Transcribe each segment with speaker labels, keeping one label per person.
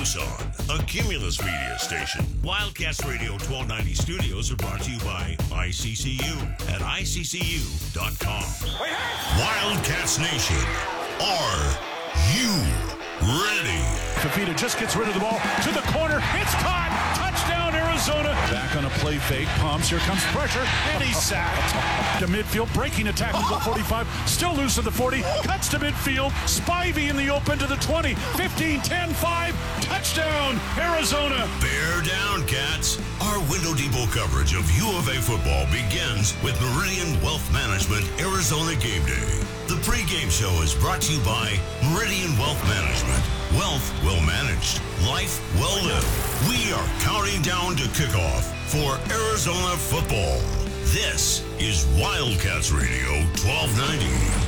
Speaker 1: Tucson, a Cumulus media station. Wildcats Radio 1290 studios are brought to you by ICCU at ICCU.com. Wildcats Nation, are you ready?
Speaker 2: Fafita just gets rid of the ball to the corner. It's caught. Touchdown, Arizona. Back on a play fake. Pumps. Here comes pressure. And he's sacked. To midfield. Breaking attack to the 45. Still loose at the 40. Cuts to midfield. Spivey in the open to the 20. 15, 10, 5. Touchdown, Arizona.
Speaker 1: Bear down, Cats. Our Window Depot coverage of U of A football begins with Meridian Wealth Management Arizona Game Day. The pregame show is brought to you by Meridian Wealth Management. Wealth well managed. Life well lived. We are counting down to kickoff for Arizona football. This is Wildcats Radio 1290.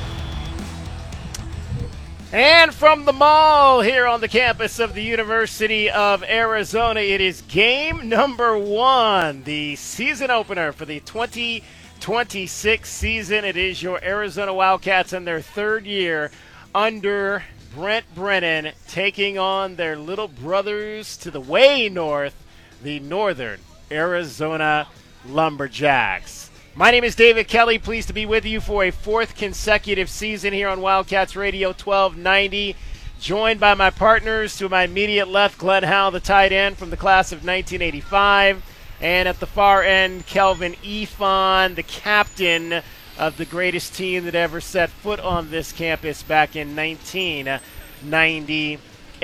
Speaker 3: And from the mall here on the campus of the University of Arizona, it is game number 1, the season opener for the 2026 season. It is your Arizona Wildcats in their third year under Brent Brennan, taking on their little brothers to the way north, the Northern Arizona Lumberjacks. My name is David Kelly, pleased to be with you for a fourth consecutive season here on Wildcats Radio 1290. Joined by my partners to my immediate left, Glenn Howell, the tight end from the class of 1985. And at the far end, Kelvin Efon, the captain of the greatest team that ever set foot on this campus back in 1998.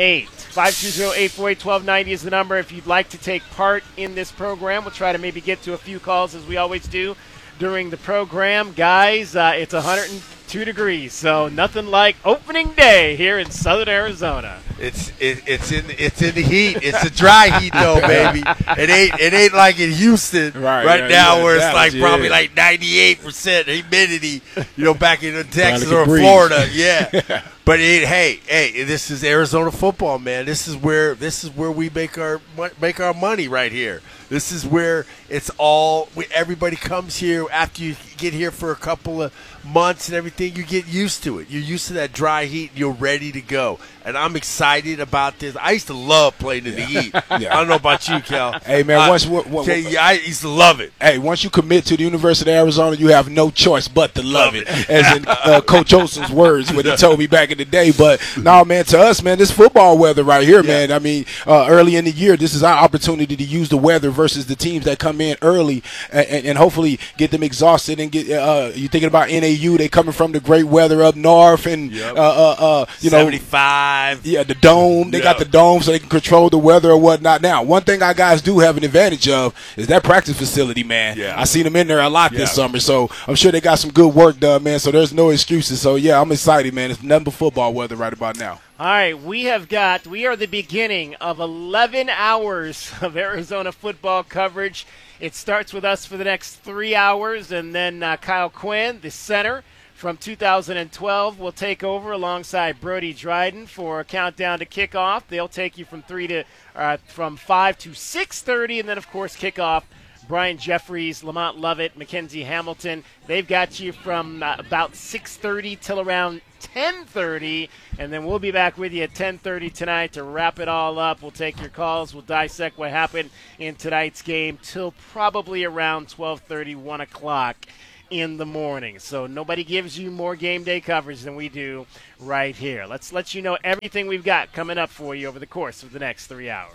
Speaker 3: 520-848-1290 is the number if you'd like to take part in this program. We'll try to maybe get to a few calls as we always do during the program. Guys, it's 102 degrees, so nothing like opening day here in southern Arizona.
Speaker 4: It's in the heat. It's a dry heat though, baby. It ain't like in Houston right now where it's like probably like 98% humidity. Back in Texas or Florida, yeah. But hey, this is Arizona football, man. This is where we make our money right here. This is where it's all. Everybody comes here after you get here for a couple of months and everything. You get used to it. You're used to that dry heat. And you're ready to go. And I'm excited about this. I used to love playing in the heat. I don't know about you, Cal.
Speaker 5: Hey, man,
Speaker 4: I used to love it.
Speaker 5: Hey, once you commit to the University of Arizona, you have no choice but to love it. As in Coach Olson's words when he told me back in the day. But, no, man, to us, man, this football weather right here, man. I mean, early in the year, this is our opportunity to use the weather versus the teams that come in early and hopefully get them exhausted and get you thinking about NAU, they coming from the great weather up north and
Speaker 4: 75.
Speaker 5: Yeah, the dome. They got the dome so they can control the weather or whatnot. Now, one thing our guys do have an advantage of is that practice facility, man. Yeah. I seen them in there a lot this summer, so I'm sure they got some good work done, man, so there's no excuses. So, yeah, I'm excited, man. It's nothing but football weather right about now.
Speaker 3: All right, we are the beginning of 11 hours of Arizona football coverage. It starts with us for the next 3 hours, and then Kyle Quinn, the center from 2012, will take over alongside Brody Dryden for a countdown to kickoff. They'll take you from 5 to 6:30, and then, of course, kickoff. Brian Jeffries, Lamont Lovett, Mackenzie Hamilton. They've got you from about 6:30 till around 10:30, and then we'll be back with you at 10:30 tonight to wrap it all up. We'll take your calls. We'll dissect what happened in tonight's game till probably around 12:30, 1 o'clock in the morning. So nobody gives you more game day coverage than we do right here. Let's let you know everything we've got coming up for you over the course of the next 3 hours.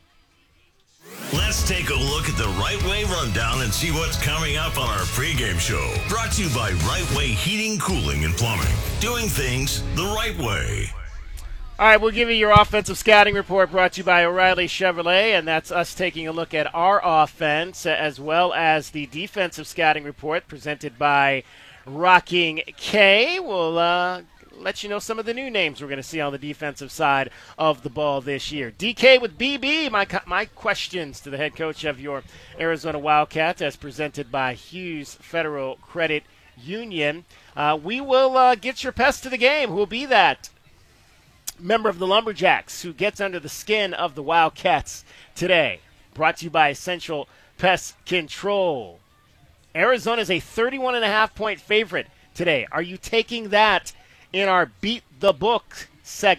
Speaker 1: Let's take a look at the Right Way Rundown and see what's coming up on our pregame show. Brought to you by Right Way Heating, Cooling, and Plumbing. Doing things the right way.
Speaker 3: All right, we'll give you your offensive scouting report brought to you by O'Reilly Chevrolet, and that's us taking a look at our offense as well as the defensive scouting report presented by Rocking K. We'll let you know some of the new names we're going to see on the defensive side of the ball this year. DK with BB, my questions to the head coach of your Arizona Wildcats as presented by Hughes Federal Credit Union. We will get your pest to the game. Who will be that member of the Lumberjacks who gets under the skin of the Wildcats today? Brought to you by Essential Pest Control. Arizona is a 31.5-point favorite today. Are you taking that in our Beat the Book segment?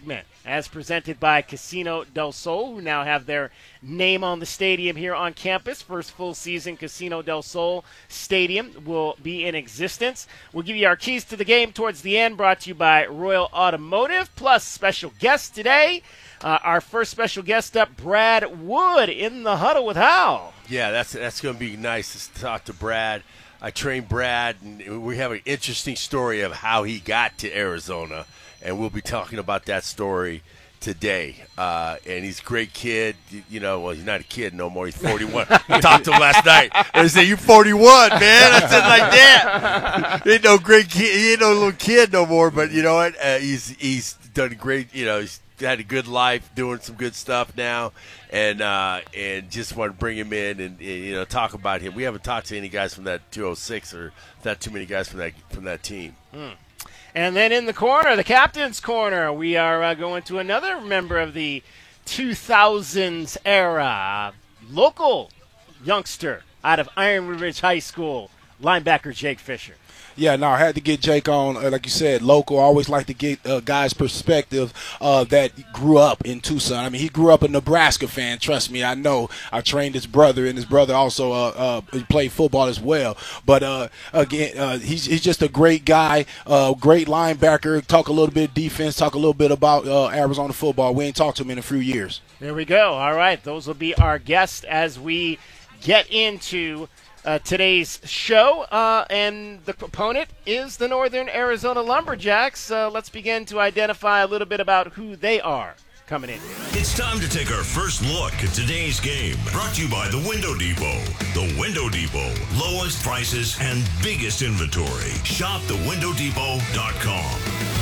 Speaker 3: as presented by Casino del Sol, who now have their name on the stadium here on campus. First full season Casino del Sol Stadium will be in existence. We'll give you our keys to the game towards the end, brought to you by Royal Automotive, plus special guests today. Our first special guest up, Brad Wood, in the huddle with Hal.
Speaker 4: Yeah, that's going to be nice to talk to Brad. I trained Brad, and we have an interesting story of how he got to Arizona, and we'll be talking about that story today. And he's a great kid. Well, he's not a kid no more. He's 41. I talked to him last night. And I said, "You're 41, man." I said like that. He ain't no great kid. He ain't no little kid no more. But you know what? He's done great. He's had a good life, doing some good stuff now, and just want to bring him in and talk about him. We haven't talked to any guys from that 206 or not too many guys from that team.
Speaker 3: And then in the corner, the captain's corner, we are going to another member of the 2000s era, local youngster out of Iron Ridge High School, linebacker Jake Fisher.
Speaker 5: Yeah, no, I had to get Jake on, like you said, local. I always like to get guys' perspective that grew up in Tucson. I mean, he grew up a Nebraska fan, trust me, I know. I trained his brother, and his brother also played football as well. But, again, he's just a great guy, great linebacker, talk a little bit defense, talk a little bit about Arizona football. We ain't talked to him in a few years.
Speaker 3: There we go. All right, those will be our guests as we get into today's show, and the opponent is the Northern Arizona Lumberjacks. Let's begin to identify a little bit about who they are coming in.
Speaker 1: It's time to take our first look at today's game. Brought to you by The Window Depot. The Window Depot. Lowest prices and biggest inventory. Shop thewindow.depot.com.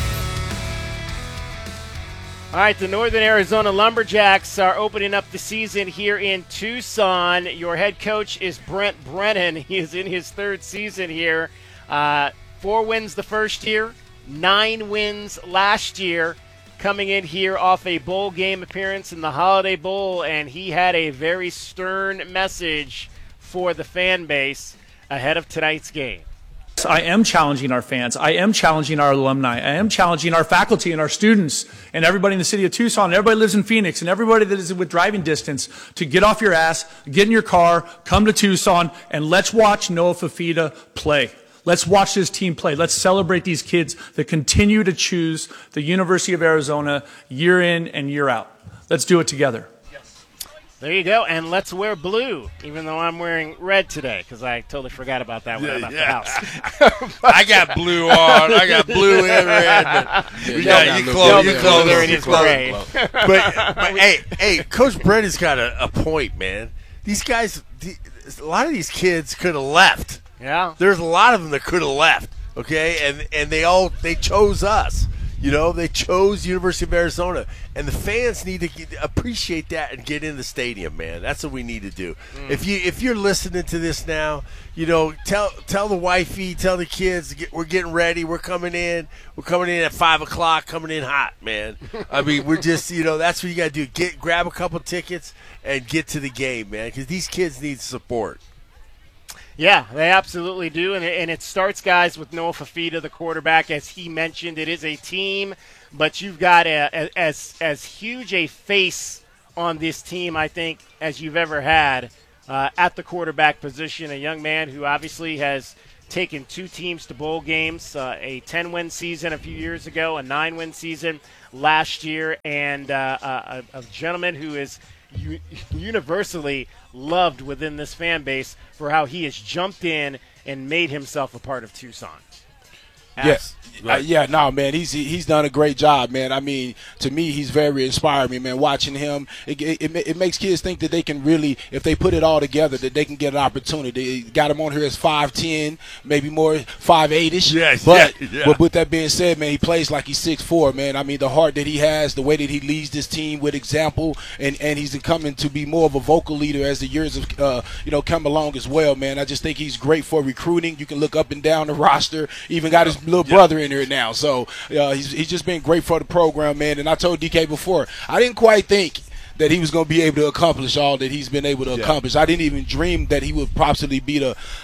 Speaker 3: All right, the Northern Arizona Lumberjacks are opening up the season here in Tucson. Your head coach is Brent Brennan. He is in his third season here. 4 wins the first year, 9 wins last year, coming in here off a bowl game appearance in the Holiday Bowl, and he had a very stern message for the fan base ahead of tonight's game.
Speaker 6: I am challenging our fans. I am challenging our alumni. I am challenging our faculty and our students and everybody in the city of Tucson, and everybody lives in Phoenix, and everybody that is with driving distance to get off your ass, get in your car, come to Tucson, and let's watch Noah Fifita play. Let's watch this team play. Let's celebrate these kids that continue to choose the University of Arizona year in and year out. Let's do it together.
Speaker 3: There you go, and let's wear blue, even though I'm wearing red today, because I totally forgot about that when I left the house.
Speaker 4: I got blue on. I got blue and red. You clothes
Speaker 3: there in his gray.
Speaker 4: But hey, Coach Brennan's got a point, man. These guys, a lot of these kids could have left.
Speaker 3: Yeah,
Speaker 4: there's a lot of them that could have left. Okay, and they chose us. They chose University of Arizona, and the fans need to appreciate that and get in the stadium, man. That's what we need to do. If you're listening to this now, tell the wifey, tell the kids, we're getting ready. We're coming in. We're coming in at 5:00, coming in hot, man. I mean, we're just, that's what you got to do. Grab a couple tickets and get to the game, man, because these kids need support.
Speaker 3: Yeah, they absolutely do, and it starts, guys, with Noah Fifita, the quarterback. As he mentioned, it is a team, but you've got as huge a face on this team, I think, as you've ever had at the quarterback position. A young man who obviously has taken 2 teams to bowl games, a 10-win season a few years ago, a 9-win season last year, and a gentleman who is universally loved within this fan base for how he has jumped in and made himself a part of Tucson.
Speaker 5: Yes. Man, he's done a great job, man. I mean, to me, he's very inspiring, man. Watching him, it makes kids think that they can really, if they put it all together, that they can get an opportunity. They got him on here as 5'10", maybe more 5'8"ish.
Speaker 4: Yes,
Speaker 5: but with that being said, man, he plays like he's 6'4", man. I mean, the heart that he has, the way that he leads this team with example, and he's coming to be more of a vocal leader as the years have come along as well, man. I just think he's great for recruiting. You can look up and down the roster. Even got his little brother in here now. So he's just been great for the program, man. And I told DK before, I didn't quite think that he was going to be able to accomplish all that he's been able to accomplish. I didn't even dream that he would possibly be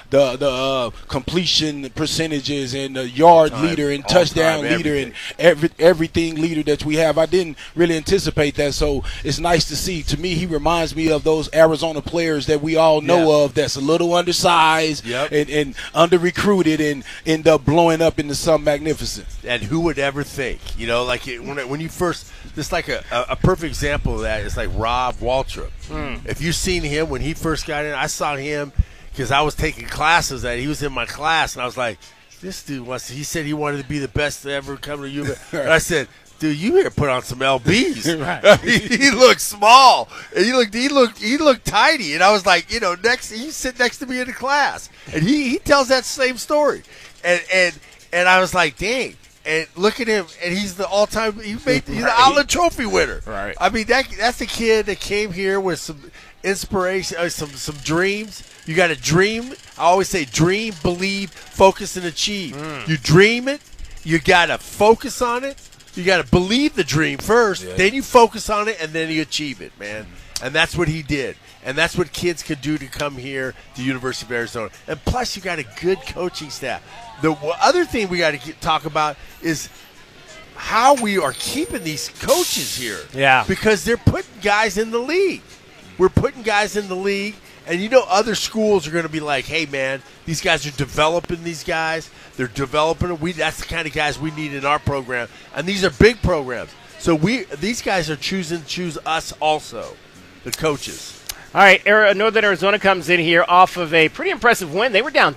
Speaker 5: the completion percentages and the yard leader and touchdown leader and everything leader that we have. I didn't really anticipate that, so it's nice to see. To me, he reminds me of those Arizona players that we all know of that's a little undersized and under-recruited and end up blowing up into something magnificent.
Speaker 4: And who would ever think, like when you first – this like a perfect example of that is like Rob Waltrip. If you've seen him when he first got in, I saw him because I was taking classes that he was in my class, and I was like, this dude he said he wanted to be the best to ever come to U. And I said, dude, you here put on some LBs. Right. He looked small. And he looked tiny. And I was like, he sit next to me in the class. And he tells that same story. And I was like, dang. And look at him, and he's the all-time. He's the Outland Trophy winner. Right. I mean, that's the kid that came here with some inspiration, some dreams. You got to dream. I always say, dream, believe, focus, and achieve. You dream it. You got to focus on it. You got to believe the dream first. Yeah. Then you focus on it, and then you achieve it, man. And that's what he did. And that's what kids could do to come here to University of Arizona. And plus, you got a good coaching staff. The other thing we got to talk about is how we are keeping these coaches here. Yeah. Because they're putting guys in the league. We're putting guys in the league, and other schools are going to be like, hey, man, these guys are developing these guys. They're developing them. That's the kind of guys we need in our program. And these are big programs. So these guys are choose us also, the coaches.
Speaker 3: All right, Northern Arizona comes in here off of a pretty impressive win. They were down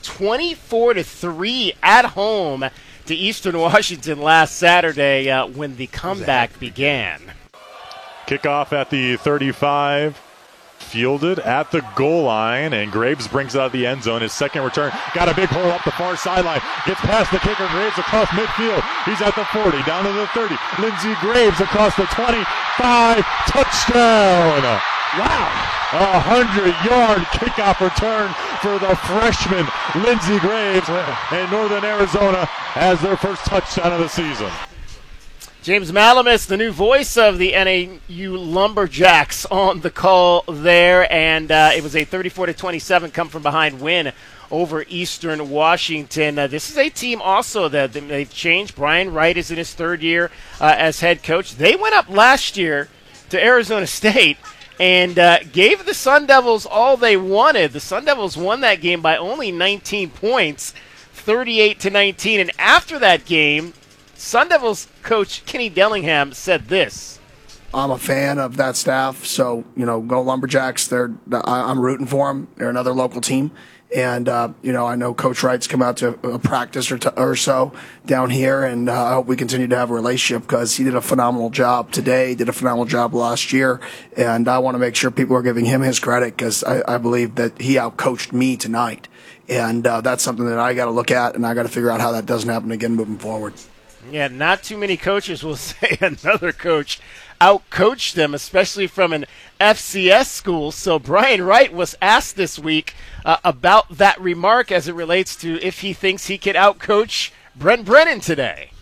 Speaker 3: 24-3 at home to Eastern Washington last Saturday when the comeback began.
Speaker 7: Kickoff at the 35, fielded at the goal line, and Graves brings it out of the end zone. His second return, got a big hole up the far sideline. Gets past the kicker, Graves across midfield. He's at the 40, down to the 30. Lindsey Graves across the 25, touchdown! Wow! 100-yard kickoff return for the freshman, Lindsey Graves, and Northern Arizona has their first touchdown of the season.
Speaker 3: James Malamus, the new voice of the NAU Lumberjacks, on the call there, and it was a 34-27 come-from-behind win over Eastern Washington. This is a team also that they've changed. Brian Wright is in his third year as head coach. They went up last year to Arizona State and gave the Sun Devils all they wanted. The Sun Devils won that game by only 19 points, 38-19. And after that game, Sun Devils coach Kenny Dillingham said this.
Speaker 8: I'm a fan of that staff, so, go Lumberjacks. I'm rooting for them. They're another local team. And, I know Coach Wright's come out to a practice or so down here, and I hope we continue to have a relationship because he did a phenomenal job today, did a phenomenal job last year, and I want to make sure people are giving him his credit because I believe that he outcoached me tonight. And that's something that I got to look at, and I got to figure out how that doesn't happen again moving forward.
Speaker 3: Yeah, not too many coaches will say another coach outcoached them, especially from an FCS school. So Brian Wright was asked this week about that remark as it relates to if he thinks he could outcoach Brent Brennan today.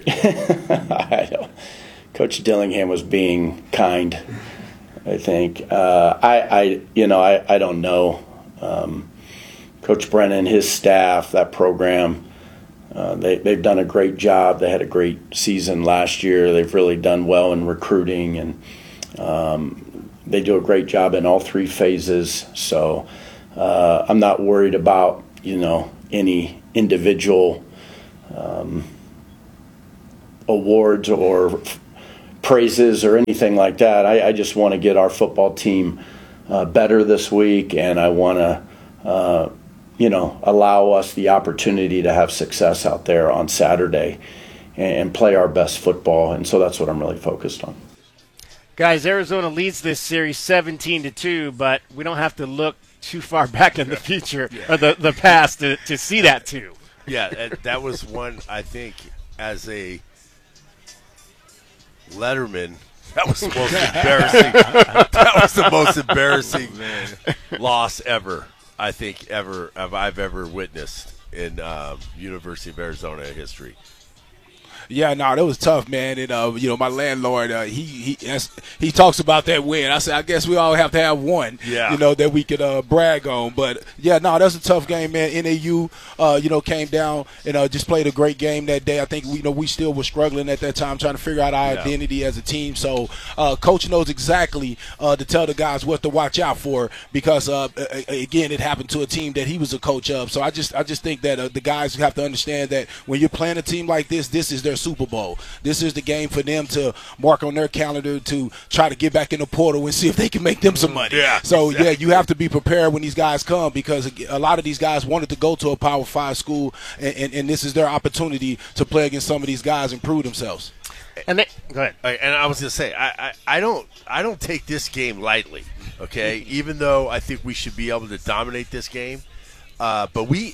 Speaker 9: Coach Dillingham was being kind, I think. I don't know. Coach Brennan, his staff, that program, they've done a great job. They had a great season last year. They've really done well in recruiting, and they do a great job in all three phases. So I'm not worried about, any individual awards or praises or anything like that. I just want to get our football team better this week, and I want to allow us the opportunity to have success out there on Saturday and play our best football. And so that's what I'm really focused on.
Speaker 3: Guys, Arizona leads this series 17-2, but we don't have to look too far back in the future or the past to see that too.
Speaker 4: Yeah, that was one, I think, as a letterman, that was the most embarrassing. That was the most embarrassing loss ever. I think I've ever witnessed in University of Arizona history.
Speaker 5: Yeah, no, that was tough, man. And you know, my landlord, he talks about that win. I said, I guess we all have to have one, you know, that we could brag on. But yeah, no, that's a tough game, man. NAU, you know, came down and just played a great game that day. I think we still were struggling at that time, trying to figure out our identity as a team. So coach knows exactly to tell the guys what to watch out for, because again, it happened to a team that he was a coach of. So I just think that the guys have to understand that when you're playing a team like this is their Super Bowl. This is the game for them to mark on their calendar to try to get back in the portal and see if they can make them some money. So, you have to be prepared when these guys come, because a lot of these guys wanted to go to a Power 5 school, and this is their opportunity to play against some of these guys and prove themselves.
Speaker 3: And go ahead.
Speaker 4: And I was going to say, I don't take this game lightly, okay, even though I think we should be able to dominate this game. But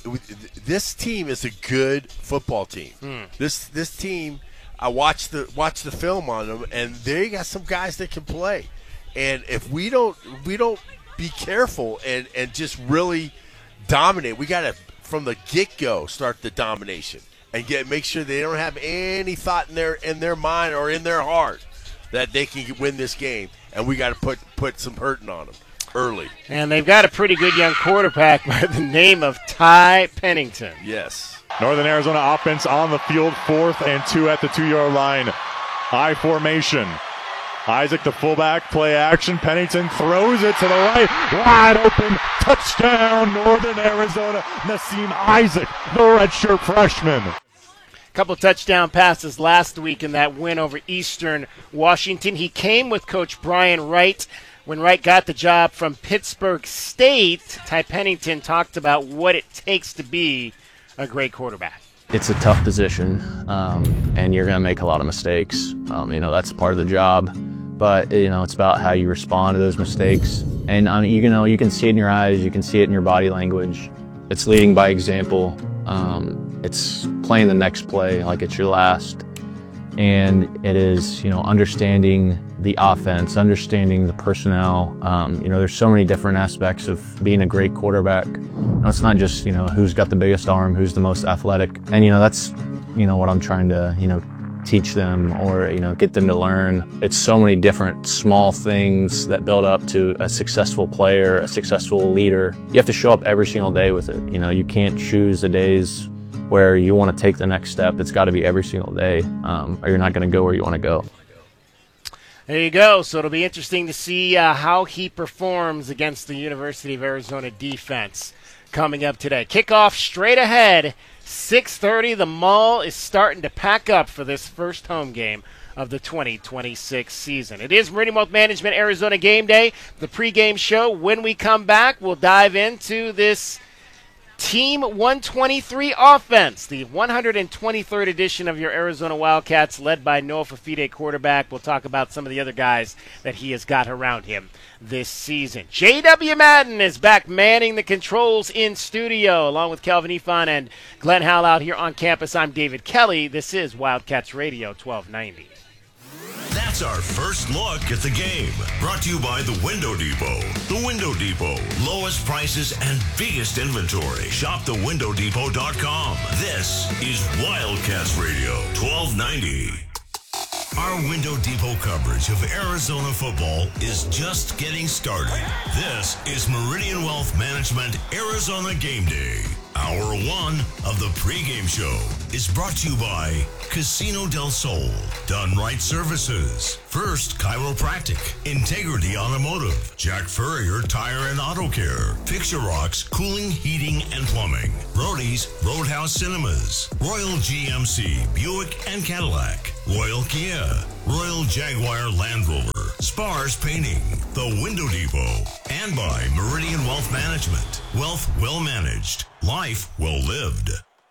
Speaker 4: this team is a good football team. This team, I watched the film on them, and they got some guys that can play. And if we don't be careful and just really dominate, we got to from the get-go start the domination and make sure they don't have any thought in their mind or in their heart that they can win this game. And we got to put some hurting on them early.
Speaker 3: And they've got a pretty good young quarterback by the name of Ty Pennington.
Speaker 4: Yes.
Speaker 7: Northern Arizona offense on the field, 4th and 2 at the 2-yard line. I formation. Isaac, the fullback, play action. Pennington throws it to the right. Wide open. Touchdown, Northern Arizona. Nasim Isaac, the redshirt freshman.
Speaker 3: Couple touchdown passes last week in that win over Eastern Washington. He came with Coach Brian Wright. When Wright got the job from Pittsburgh State, Ty Pennington talked about what it takes to be a great quarterback.
Speaker 10: It's a tough position, and you're going to make a lot of mistakes. You know, that's part of the job. But, you know, it's about how you respond to those mistakes. And, you know, you can see it in your eyes. You can see it in your body language. It's leading by example. It's playing the next play like it's your last. And it is, you know, understanding the offense, understanding the personnel. You know, there's so many different aspects of being a great quarterback. You know, it's not just, you know, who's got the biggest arm, who's the most athletic. And, you know, that's, you know, what I'm trying to, you know, teach them or, you know, get them to learn. It's so many different small things that build up to a successful player, a successful leader. You have to show up every single day with it. You know, you can't choose the days where you want to take the next step. It's got to be every single day, or you're not going to go where you want to go.
Speaker 3: There you go. So it'll be interesting to see how he performs against the University of Arizona defense coming up today. Kickoff straight ahead, 6:30. The Mall is starting to pack up for this first home game of the 2026 season. It is Meridian Wealth Management Arizona Game Day, the pregame show. When we come back, we'll dive into this Team 123 offense, the 123rd edition of your Arizona Wildcats, led by Noah Fafide, quarterback. We'll talk about some of the other guys that he has got around him this season. J.W. Madden is back manning the controls in studio, along with Kelvin Ifan and Glenn Howell out here on campus. I'm David Kelly. This is Wildcats Radio 1290.
Speaker 1: That's our first look at the game. Brought to you by The Window Depot. The Window Depot. Lowest prices and biggest inventory. Shop thewindowdepot.com. This is Wildcats Radio 1290. Our Window Depot coverage of Arizona football is just getting started. This is Meridian Wealth Management Arizona Game Day. Hour 1 of the pregame show is brought to you by Casino del Sol, Done Right Services, First Chiropractic, Integrity Automotive, Jack Furrier Tire and Auto Care, Fixer Rocks Cooling, Heating and Plumbing, Brody's Roadhouse Cinemas, Royal GMC Buick and Cadillac, Royal Kia, Royal Jaguar Land Rover, Spars Painting, The Window Depot, and by Meridian Wealth Management. Wealth well managed, life well lived.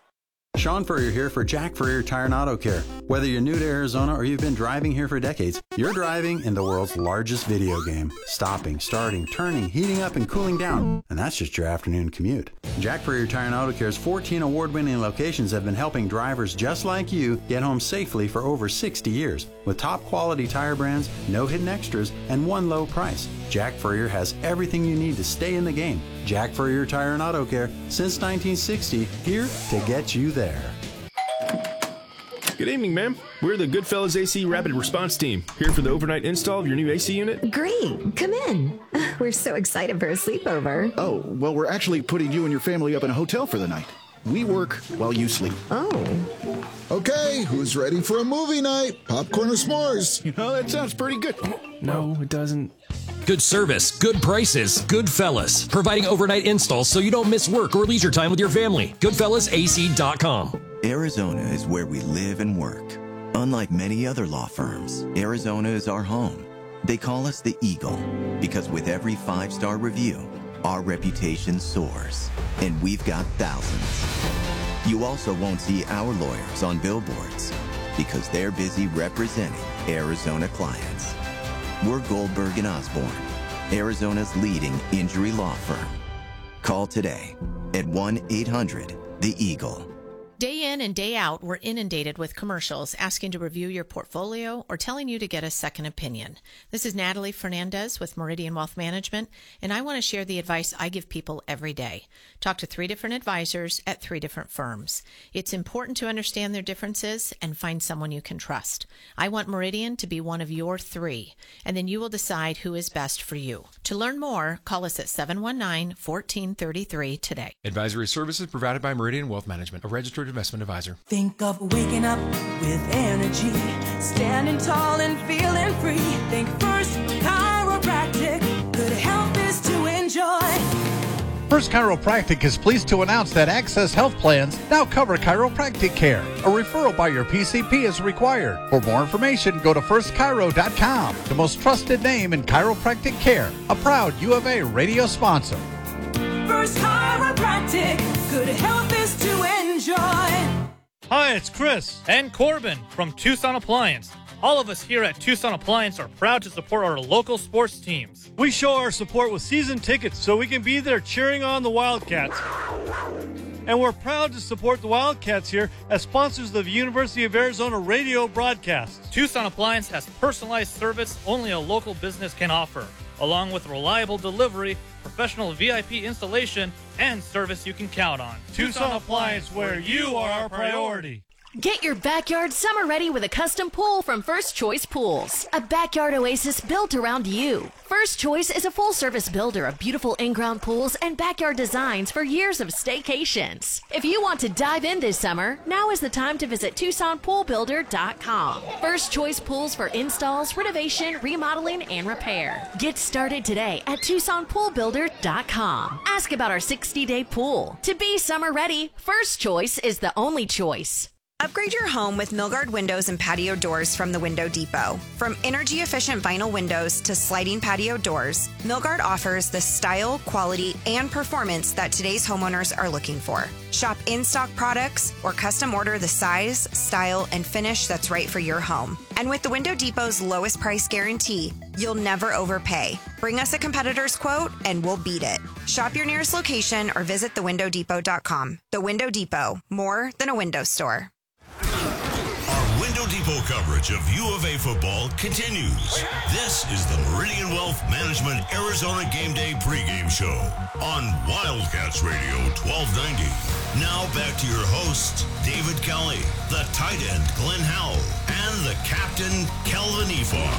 Speaker 11: Sean Furrier here for Jack Furrier Tire and Auto Care. Whether you're new to Arizona or you've been driving here for decades, you're driving in the world's largest video game. Stopping, starting, turning, heating up, and cooling down. And that's just your afternoon commute. Jack Furrier Tire and Auto Care's 14 award-winning locations have been helping drivers just like you get home safely for over 60 years. With top quality tire brands, no hidden extras, and one low price. Jack Furrier has everything you need to stay in the game. Jack Furrier Tire and Auto Care, since 1960, here to get you there.
Speaker 12: Good evening, ma'am. We're the Goodfellas AC Rapid Response Team, here for the overnight install of your new AC unit.
Speaker 13: Great. Come in. We're so excited for a sleepover.
Speaker 14: Oh, well, we're actually putting you and your family up in a hotel for the night. We work while you sleep.
Speaker 13: Oh.
Speaker 15: Okay, who's ready for a movie night? Popcorn or s'mores?
Speaker 14: You know, that sounds pretty good.
Speaker 12: No, it doesn't.
Speaker 16: Good service, good prices, Goodfellas. Providing overnight installs so you don't miss work or leisure time with your family. GoodfellasAC.com.
Speaker 17: Arizona is where we live and work. Unlike many other law firms, Arizona is our home. They call us the Eagle because with every 5-star review, our reputation soars, and we've got thousands. You also won't see our lawyers on billboards because they're busy representing Arizona clients. We're Goldberg & Osborne, Arizona's leading injury law firm. Call today at 1-800-THE-EAGLE.
Speaker 18: Day in and day out, we're inundated with commercials asking to review your portfolio or telling you to get a second opinion. This is Natalie Fernandez with Meridian Wealth Management, and I want to share the advice I give people every day. Talk to 3 different advisors at 3 different firms. It's important to understand their differences and find someone you can trust. I want Meridian to be one of your 3, and then you will decide who is best for you. To learn more, call us at 719-1433 today.
Speaker 19: Advisory services provided by Meridian Wealth Management, a registered investment advisor.
Speaker 20: Think of waking up with energy, standing tall and feeling free. Think First Chiropractic, good health is to enjoy.
Speaker 21: First Chiropractic is pleased to announce that Access Health Plans now cover chiropractic care. A referral by your PCP is required. For more information, go to firstchiro.com, the most trusted name in chiropractic care. A proud U of A radio sponsor.
Speaker 20: First Chiropractic, good health is to enjoy.
Speaker 22: Hi, it's Chris and Corbin from Tucson Appliance. All of us here at Tucson Appliance are proud to support our local sports teams. We show our support with season tickets so we can be there cheering on the Wildcats. And we're proud to support the Wildcats here as sponsors of the University of Arizona radio broadcasts. Tucson Appliance has personalized service only a local business can offer, along with reliable delivery, professional VIP installation, and service you can count on. Tucson Appliance, where you are our priority.
Speaker 23: Get your backyard summer ready with a custom pool from First Choice Pools. A backyard oasis built around you. First Choice is a full-service builder of beautiful in-ground pools and backyard designs for years of staycations. If you want to dive in this summer, now is the time to visit TucsonPoolBuilder.com. First Choice Pools for installs, renovation, remodeling, and repair. Get started today at TucsonPoolBuilder.com. Ask about our 60-day pool. To be summer ready, First Choice is the only choice.
Speaker 24: Upgrade your home with Milgard windows and patio doors from the Window Depot. From energy-efficient vinyl windows to sliding patio doors, Milgard offers the style, quality, and performance that today's homeowners are looking for. Shop in-stock products or custom order the size, style, and finish that's right for your home. And with the Window Depot's lowest price guarantee, you'll never overpay. Bring us a competitor's quote and we'll beat it. Shop your nearest location or visit thewindowdepot.com. The Window Depot, more than a window store.
Speaker 1: Our Window Depot coverage of U of A football continues. This is the Meridian Wealth Management Arizona Game Day pregame show on Wildcats Radio 1290. Now back to your hosts, David Kelly, the tight end Glenn Howell, and the captain Kelvin Efar.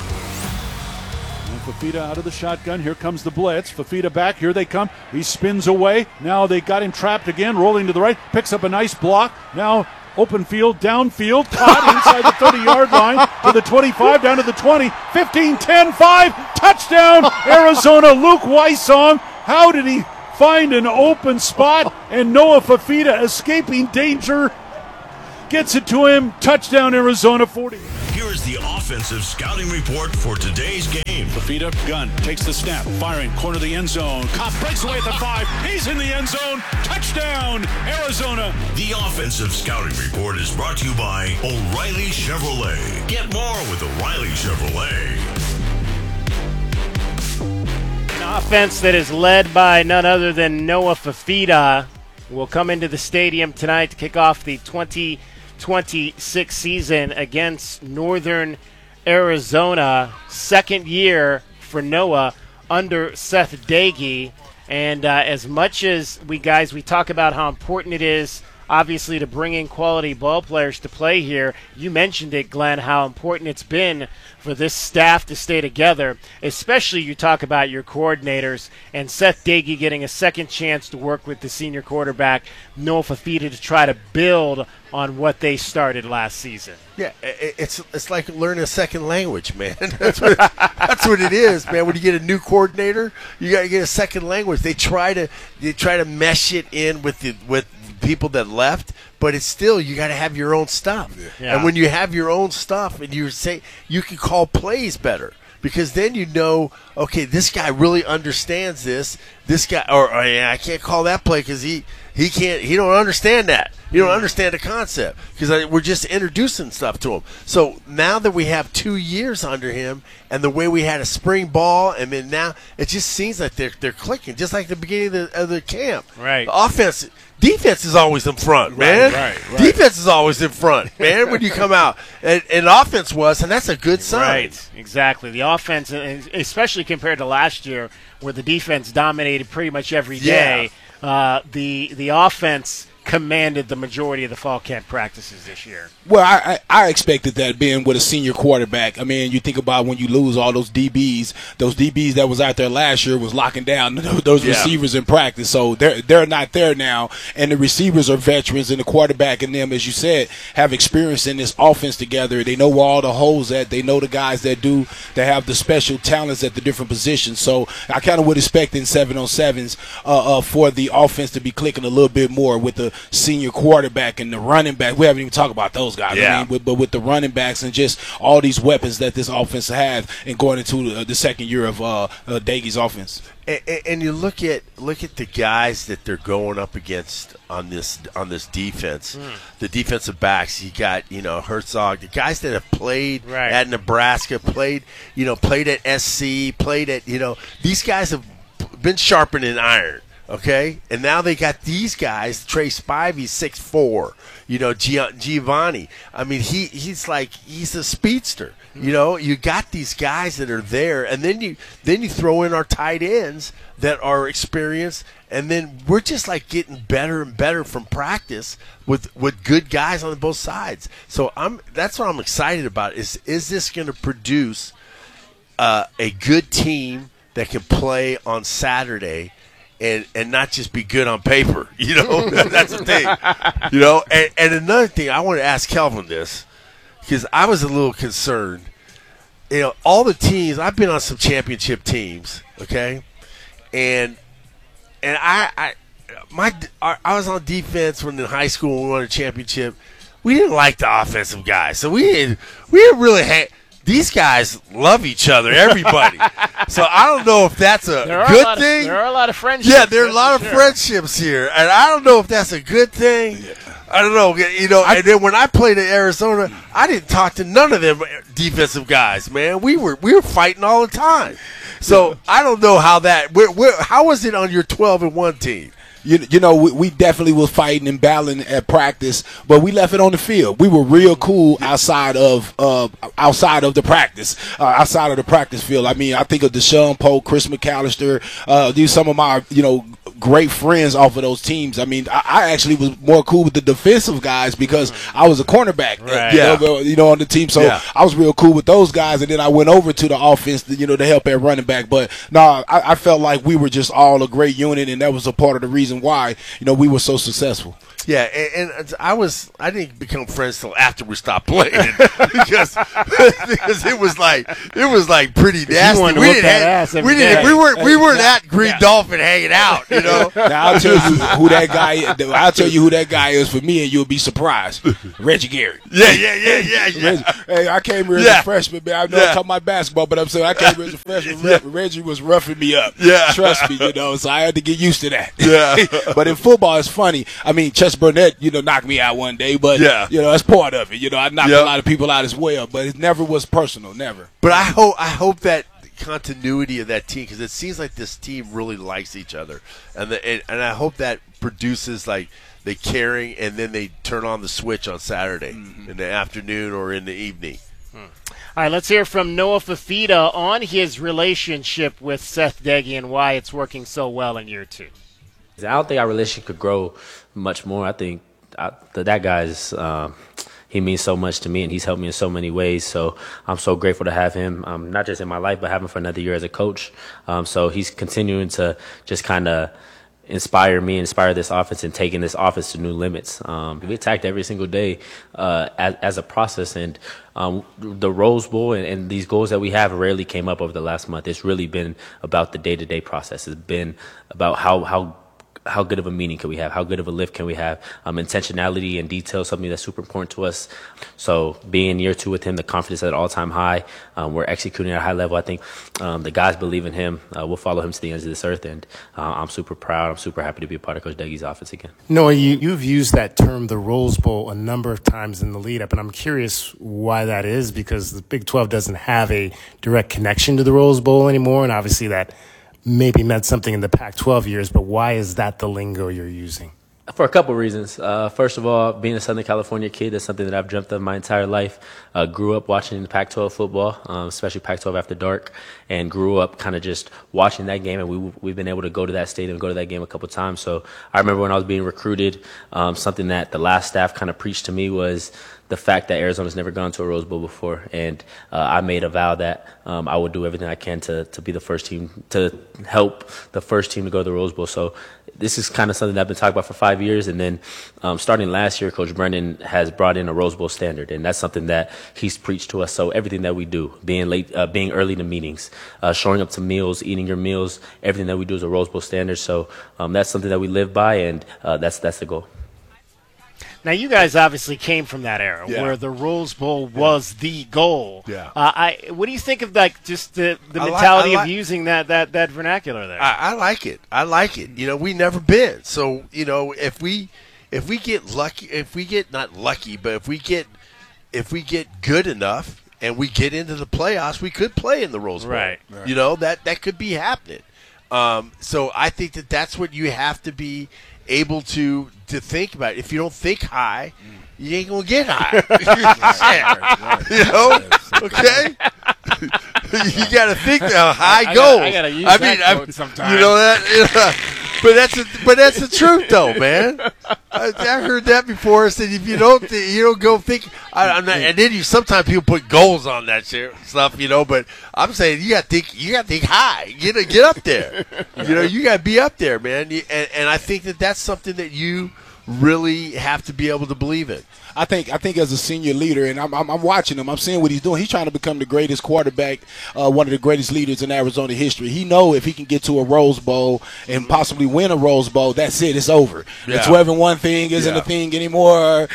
Speaker 2: Fafita out of the shotgun. Here comes the blitz. Fafita back. Here they come. He spins away. Now they got him trapped again. Rolling to the right. Picks up a nice block. Now open field, downfield. Caught inside the 30-yard line to the 25, down to the 20. 15, 10, 5. Touchdown, Arizona. Luke Weissong. How did he find an open spot? And Noah Fafita escaping danger. Gets it to him. Touchdown, Arizona 40.
Speaker 1: Here is the offensive scouting report for today's game.
Speaker 2: Fafita, gun, takes the snap, firing, corner of the end zone. Kopp breaks away at the 5. He's in the end zone. Touchdown, Arizona.
Speaker 1: The offensive scouting report is brought to you by O'Reilly Chevrolet. Get more with O'Reilly Chevrolet.
Speaker 3: An offense that is led by none other than Noah Fafita will come into the stadium tonight to kick off the 2026 season against Northern Arizona. Second year for Noah under Seth Dagey. And as much as we talk about how important it is, obviously, to bring in quality ball players to play here. You mentioned it, Glenn, how important it's been for this staff to stay together, especially you talk about your coordinators and Seth Doege getting a second chance to work with the senior quarterback, Noah Fifita, to try to build on what they started last season.
Speaker 4: Yeah, it's like learning a second language, man. That's what it is, man. When you get a new coordinator, you got to get a second language. They try to mesh it in with people that left, but it's still, you got to have your own stuff. Yeah. And when you have your own stuff, and you can call plays better. Because then you know, okay, this guy really understands this. This guy, I can't call that play because he don't understand that. He don't understand the concept because we're just introducing stuff to him. So now that we have 2 years under him, and the way we had a spring ball, and then now it just seems like they're clicking, just like the beginning of the camp.
Speaker 3: Right.
Speaker 4: The defense is always in front, man.
Speaker 3: Right.
Speaker 4: Defense is always in front, man, when you come out. And offense was, and that's a good sign.
Speaker 3: Right, exactly. The offense, especially compared to last year, where the defense dominated pretty much every day, the offense commanded the majority of the fall camp practices this year.
Speaker 5: Well, I expected that being with a senior quarterback. I mean, you think about when you lose all those DBs that was out there last year was locking down those receivers in practice. So they're not there now, and the receivers are veterans, and the quarterback and them, as you said, have experience in this offense together. They know where all the holes at. They know the guys that have the special talents at the different positions. So I kind of would expect in 7-on-7s for the offense to be clicking a little bit more with the senior quarterback and the running back. We haven't even talked about those guys.
Speaker 4: Yeah.
Speaker 5: I mean, but with the running backs and just all these weapons that this offense have, and going into the second year of Doege's offense.
Speaker 4: And you look at the guys that they're going up against on this defense, the defensive backs. You got Herzog, the guys that have played at Nebraska, played at SC, played at these guys have been sharpening iron. Okay, and now they got these guys. Trey Spivey's 6'4". Giovanni. I mean, he's a speedster. You got these guys that are there, and then you throw in our tight ends that are experienced, and then we're just like getting better and better from practice with good guys on both sides. So that's what I'm excited about. Is this going to produce a good team that can play on Saturday? And not just be good on paper, That's the thing, And another thing, I want to ask Kelvin this, because I was a little concerned. All the teams, I've been on some championship teams, okay? And I was on defense when in high school when we won a championship. We didn't like the offensive guys, so we didn't really have. These guys love each other, everybody. So I don't know if that's a good thing.
Speaker 3: There are a lot of friendships.
Speaker 4: Yeah, there are a lot of friendships here, and I don't know if that's a good thing. Yeah. I don't know, and then when I played in Arizona, I didn't talk to none of them defensive guys, man. We were fighting all the time. So I don't know how that. How was it on your 12-1 team?
Speaker 5: We definitely was fighting and battling at practice, but we left it on the field. We were real cool outside of the practice, outside of the practice field. I mean, I think of Deshaun Polk, Chris McAllister, these some of my great friends off of those teams. I mean, I actually was more cool with the defensive guys because I was a cornerback, on the team. So I was real cool with those guys, and then I went over to the offense, to help at running back. But no, I felt like we were just all a great unit, and that was a part of the reason why we were so successful.
Speaker 4: Yeah, and I didn't become friends till after we stopped playing because it was like pretty nasty. We weren't at Green Dolphin hanging out, Now
Speaker 5: I'll tell you who that guy is. I'll tell you who that guy is for me, and you'll be surprised. Reggie Gary.
Speaker 4: Yeah.
Speaker 5: Hey, I came here as a freshman, man. I know I'm talking about basketball, but I'm saying I came here as a freshman. Reggie was roughing me up.
Speaker 4: Yeah,
Speaker 5: trust me, so I had to get used to that.
Speaker 4: Yeah,
Speaker 5: but in football, it's funny. I mean, Burnett, knocked me out one day, but that's part of it. I knocked a lot of people out as well, but it never was personal, never.
Speaker 4: But I hope that continuity of that team, because it seems like this team really likes each other, and I hope that produces like they caring, and then they turn on the switch on Saturday in the afternoon or in the evening.
Speaker 3: All right, let's hear from Noah Fifita on his relationship with Seth Doege and why it's working so well in year two.
Speaker 6: I don't think our relationship could grow much more. I think that guy's he means so much to me, and he's helped me in so many ways. So I'm so grateful to have him, not just in my life, but have him for another year as a coach. So he's continuing to just kind of inspire me, inspire this offense, and taking this offense to new limits. We attacked every single day as a process, and the Rose Bowl and these goals that we have rarely came up over the last month. It's really been about the day-to-day process. It's been about how good of a meeting can we have? How good of a lift can we have? Intentionality and detail, something that's super important to us. So being in year 2 with him, the confidence at an all-time high. We're executing at a high level. I think the guys believe in him. We'll follow him to the ends of this earth, and I'm super proud. I'm super happy to be a part of Coach Doegie's offense again.
Speaker 7: Noah, you've used that term, the Rose Bowl, a number of times in the lead-up, and I'm curious why that is, because the Big 12 doesn't have a direct connection to the Rose Bowl anymore, and obviously that maybe meant something in the Pac-12 years, but why is that the lingo you're using?
Speaker 6: For a couple reasons. First of all, being a Southern California kid, that's something that I've dreamt of my entire life. Grew up watching the Pac-12 football, especially Pac-12 After Dark, and grew up kind of just watching that game, and we've been able to go to that stadium, go to that game a couple times. So I remember when I was being recruited, something that the last staff kind of preached to me was the fact that Arizona's never gone to a Rose Bowl before, and I made a vow that I would do everything I can to be the first team, to help the first team to go to the Rose Bowl. So this is kind of something that I've been talking about for 5 years, and then starting last year, Coach Brennan has brought in a Rose Bowl standard, and that's something that he's preached to us. So everything that we do, being late, being early to meetings, showing up to meals, eating your meals, everything that we do is a Rose Bowl standard. So that's something that we live by, and that's the goal.
Speaker 3: Now, you guys obviously came from that era where the Rose Bowl was the goal.
Speaker 4: Yeah.
Speaker 3: What do you think of just the mentality of using that vernacular there?
Speaker 4: I like it. I like it. We never been. So, if we get lucky, if we get good enough and we get into the playoffs, we could play in the Rose Bowl.
Speaker 3: Right.
Speaker 4: That could be happening. So I think that's what you have to be able to think about. If you don't think high, you ain't gonna get high. Okay. You gotta think the high goals. I gotta use that quote sometime. But that's the truth, though, man. I heard that before. I said if you don't go think. And then sometimes people put goals on that stuff, But I'm saying you got to think high. Get up there. You got to be up there, man. And I think that's something that you really have to be able to believe in.
Speaker 5: I think as a senior leader, and I'm watching him, I'm seeing what he's doing. He's trying to become the greatest quarterback, one of the greatest leaders in Arizona history. He know if he can get to a Rose Bowl and possibly win a Rose Bowl, that's it. It's over. Yeah. The 12-1 thing isn't a thing anymore.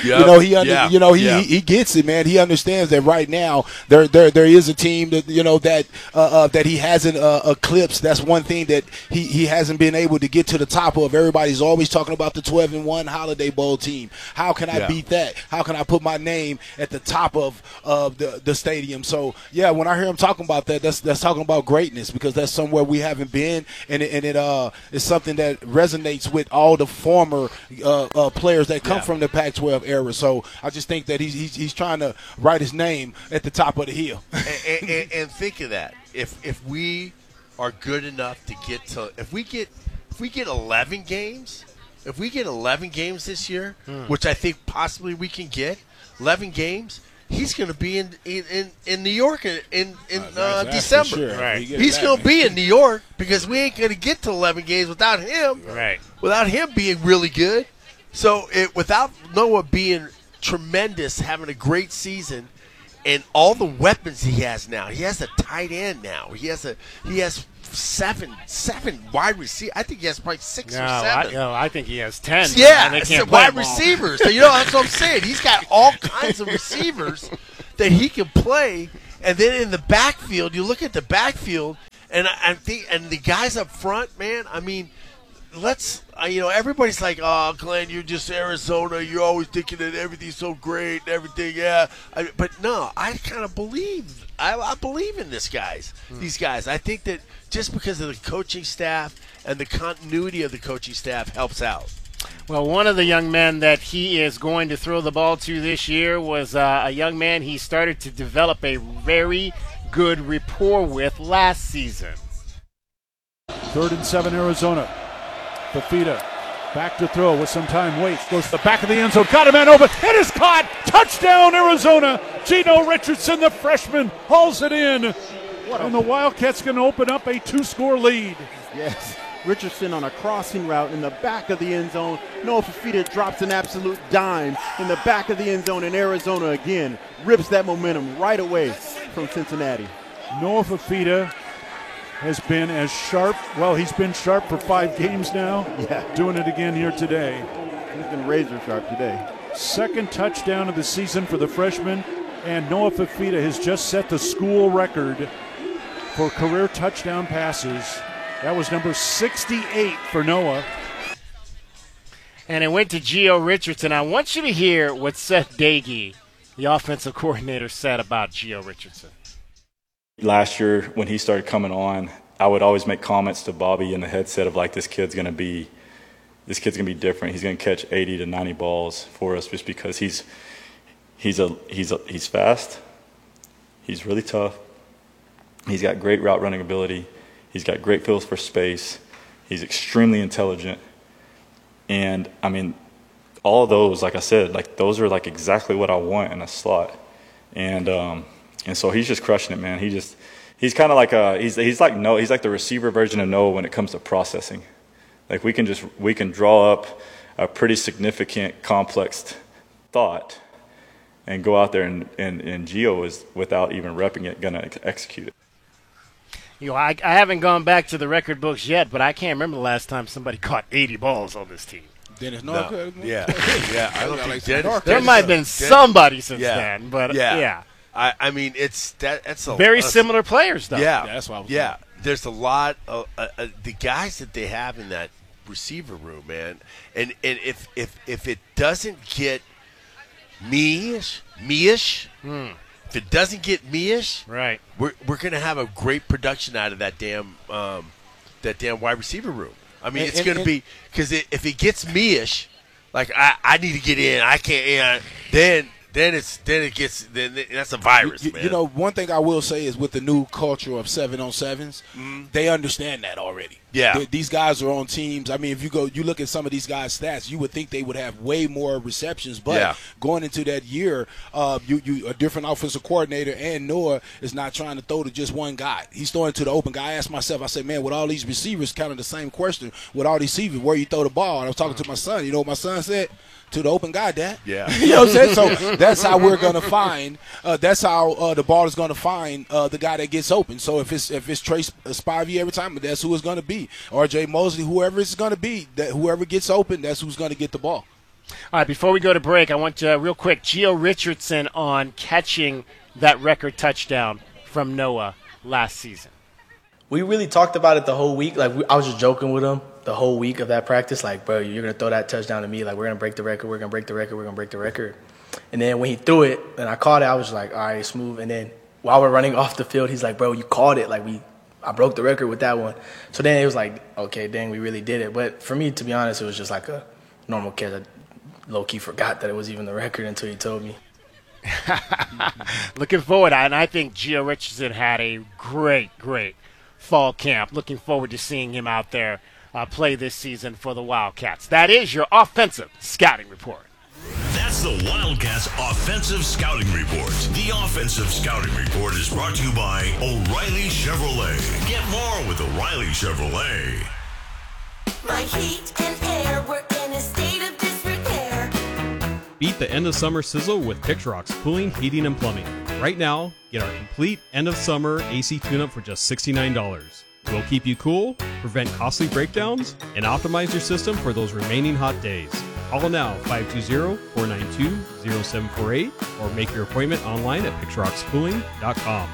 Speaker 5: Yep. He gets it, man. He understands that right now there is a team that that he hasn't eclipsed. That's one thing that he hasn't been able to get to the top of. Everybody's always talking about the 12-1 Holiday Bowl team. How can I beat that? How can I put my name at the top of the stadium? So, yeah, when I hear him talking about that, that's talking about greatness, because that's somewhere we haven't been, and it is something that resonates with all the former players that come from the Pac-12 era. So I just think that he's trying to write his name at the top of the hill.
Speaker 4: and think of that. If we are good enough to get to – if we get 11 games – if we get 11 games this year, which I think possibly we can get, 11 games, he's going to be in New York in December. Sure. Right. He's going to be in New York, because we ain't going to get to 11 games without him.
Speaker 3: Right.
Speaker 4: Without him being really good. So without Noah being tremendous, having a great season, and all the weapons he has now, he has a tight end now. He has seven wide receivers. I think he has probably 6 or 7.
Speaker 3: I think he has 10.
Speaker 4: Yeah, wide receivers. So that's what I'm saying. He's got all kinds of receivers that he can play. And then in the backfield, you look at the backfield, and I think, and the guys up front, man. I mean, everybody's like, "Oh, Glenn, you're just Arizona. You're always thinking that everything's so great and everything." Yeah, but no, I kind of believe. I believe in these guys. I think that just because of the coaching staff and the continuity of the coaching staff helps out.
Speaker 3: Well, one of the young men that he is going to throw the ball to this year was a young man he started to develop a very good rapport with last season.
Speaker 2: 3rd and 7, Arizona. Fafita Back to throw with some time. Waits. Goes to the back of the end zone. Got a man open. It is caught. Touchdown, Arizona. Geno Richardson, the freshman, hauls it in. And the Wildcats going to open up a 2-score lead.
Speaker 8: Yes. Richardson on a crossing route in the back of the end zone. Noah Fifita drops an absolute dime in the back of the end zone, and Arizona again rips that momentum right away from Cincinnati.
Speaker 2: Noah Fifita has been as sharp. Well, he's been sharp for 5 games now.
Speaker 8: Yeah.
Speaker 2: Doing it again here today.
Speaker 8: He's been razor sharp today.
Speaker 2: Second touchdown of the season for the freshman, and Noah Fifita has just set the school record for career touchdown passes. That was number 68 for Noah.
Speaker 3: And it went to Geno Richardson. I want you to hear what Seth Dagey, the offensive coordinator, said about Geno Richardson.
Speaker 9: Last year, when he started coming on, I would always make comments to Bobby in the headset of like, this kid's gonna be different. He's gonna catch 80 to 90 balls for us, just because he's fast. He's really tough. He's got great route running ability. He's got great feels for space. He's extremely intelligent. And I mean, all of those, like I said, like those are like exactly what I want in a slot. And so he's just crushing it, man. He's kind of like he's like the receiver version of Noah when it comes to processing. Like we can draw up a pretty significant, complex thought and go out there and Gio is, without even repping it, gonna execute it.
Speaker 3: You know, I haven't gone back to the record books yet, but I can't remember the last time somebody caught 80 balls on this team.
Speaker 5: Dennis Northcutt?
Speaker 4: No. Yeah. I don't think Dennis.
Speaker 3: There might have been somebody since then, but yeah.
Speaker 4: I mean, that's a
Speaker 3: very similar players, though.
Speaker 4: Yeah,
Speaker 5: that's why.
Speaker 4: There's a lot of the guys that they have in that receiver room, man. And if it doesn't get me-ish. If it doesn't get me-ish,
Speaker 3: right,
Speaker 4: we're gonna have a great production out of that damn wide receiver room. I mean, it's gonna be, because if it gets me-ish, like I need to get in, I can't, then that's a virus, man.
Speaker 5: You know, one thing I will say is with the new culture of 7-on-7s, they understand that already.
Speaker 4: Yeah,
Speaker 5: these guys are on teams. I mean, if you look at some of these guys' stats, you would think they would have way more receptions. But going into that year, you a different offensive coordinator, and Noah is not trying to throw to just one guy. He's throwing to the open guy. I asked myself, I said, man, with all these receivers, kind of the same question. With all these receivers, where you throw the ball? And I was talking to my son. You know what my son said? To the open guy, Dad.
Speaker 4: Yeah.
Speaker 5: You know what I'm saying? So that's how we're going to find that's how the ball is going to find the guy that gets open. So if it's Trace Spivey every time, that's who it's going to be. R.J. Mosley, whoever it's going to be, that whoever gets open, that's who's going to get the ball.
Speaker 3: All right, before we go to break, I want real quick, Geno Richardson on catching that record touchdown from Noah last season.
Speaker 10: We really talked about it the whole week. Like I was just joking with him the whole week of that practice. Like, bro, you're gonna throw that touchdown to me. Like, we're gonna break the record. We're gonna break the record. We're gonna break the record. And then when he threw it and I caught it, I was like, all right, smooth. And then while we're running off the field, he's like, bro, you caught it. Like I broke the record with that one. So then it was like, okay, dang, we really did it. But for me, to be honest, it was just like a normal kid. I low-key forgot that it was even the record until you told me.
Speaker 3: Looking forward, and I think Geno Richardson had a great fall camp. Looking forward to seeing him out there play this season for the Wildcats. That is your offensive scouting report.
Speaker 1: That's the Wildcats Offensive Scouting Report. The Offensive Scouting Report is brought to you by O'Reilly Chevrolet. Get more with O'Reilly Chevrolet.
Speaker 20: My heat and air were in a state of disrepair.
Speaker 11: Beat the end of summer sizzle with Picturox Cooling, Heating, and Plumbing. Right now, get our complete end of summer AC tune-up for just $69. We'll keep you cool, prevent costly breakdowns, and optimize your system for those remaining hot days. Call now 520-492-0748 or make your appointment online at picturoxcooling.com.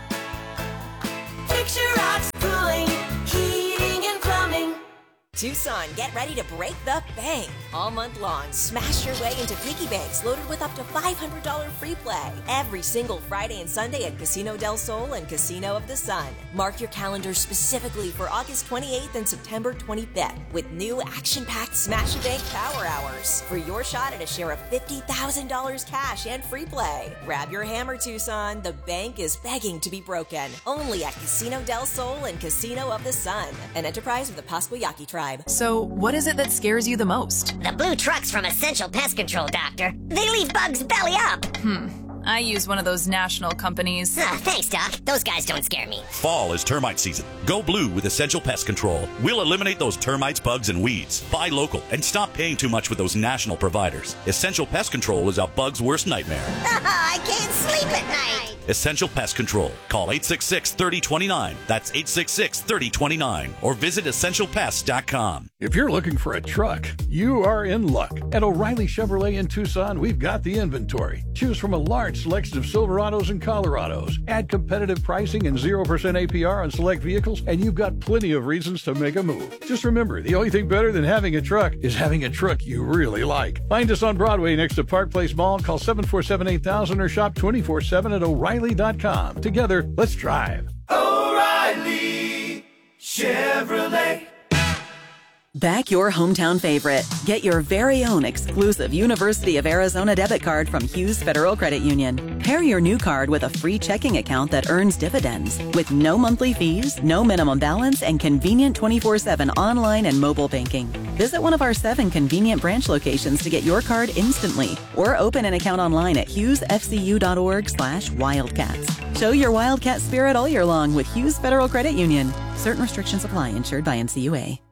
Speaker 20: Picturox Cooling, Heating, and Plumbing.
Speaker 25: Tucson, get ready to break the bank. All month long, smash your way into piggy banks loaded with up to $500 free play every single Friday and Sunday at Casino del Sol and Casino of the Sun. Mark your calendars specifically for August 28th and September 25th with new action-packed Smash a Bank Power Hours for your shot at a share of $50,000 cash and free play. Grab your hammer, Tucson. The bank is begging to be broken. Only at Casino del Sol and Casino of the Sun, an enterprise of the Pasquayaki Tribe.
Speaker 12: vibe. So, what is it that scares you the most?
Speaker 13: The blue trucks from Essential Pest Control, Doctor. They leave bugs belly up.
Speaker 12: I use one of those national companies.
Speaker 13: Thanks, Doc. Those guys don't scare me.
Speaker 14: Fall is termite season. Go blue with Essential Pest Control. We'll eliminate those termites, bugs, and weeds. Buy local and stop paying too much with those national providers. Essential Pest Control is a bug's worst nightmare.
Speaker 13: I can't sleep at night.
Speaker 14: Essential Pest Control. Call 866-3029. That's 866-3029. Or visit EssentialPest.com.
Speaker 15: If you're looking for a truck, you are in luck. At O'Reilly Chevrolet in Tucson, we've got the inventory. Choose from a large selection of Silverados and Colorados. Add competitive pricing and 0% APR on select vehicles, and you've got plenty of reasons to make a move. Just remember, the only thing better than having a truck is having a truck you really like. Find us on Broadway next to Park Place Mall. Call 747-8000 or shop 24/7 at O'Reilly.com. Together, let's drive.
Speaker 20: O'Reilly Chevrolet.
Speaker 16: Back your hometown favorite. Get your very own exclusive University of Arizona debit card from Hughes Federal Credit Union. Pair your new card with a free checking account that earns dividends with no monthly fees, no minimum balance, and convenient 24/7 online and mobile banking. Visit one of our 7 convenient branch locations to get your card instantly or open an account online at hughesfcu.org/wildcats. Show your Wildcat spirit all year long with Hughes Federal Credit Union. Certain restrictions apply. Insured by NCUA.